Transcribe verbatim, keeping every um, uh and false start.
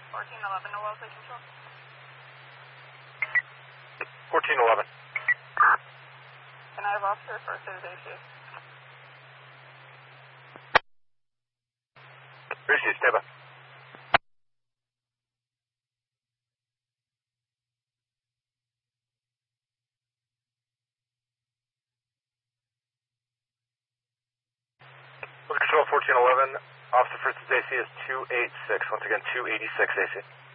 fourteen eleven, no well site control. fourteen eleven. Can I have officer first aid A C? Receive, stand by. Control fourteen eleven, officer first aid A C is two eighty-six. Once again, two eighty-six A C.